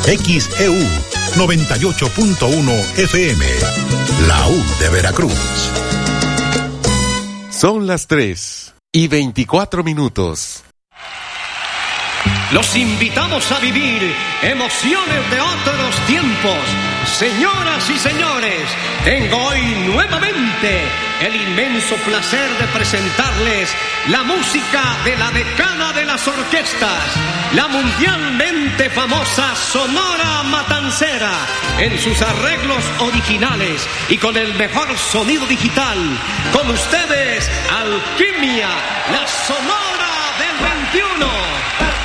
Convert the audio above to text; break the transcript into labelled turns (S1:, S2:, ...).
S1: XEU 98.1 FM, la U de Veracruz.
S2: Son las 3:24.
S3: Los invitamos a vivir emociones de otros tiempos. Señoras y señores, tengo hoy nuevamente el inmenso placer de presentarles la música de la decana de las orquestas, la mundialmente famosa Sonora Matancera, en sus arreglos originales y con el mejor sonido digital. Con ustedes, Alquimia, la Sonora del 21.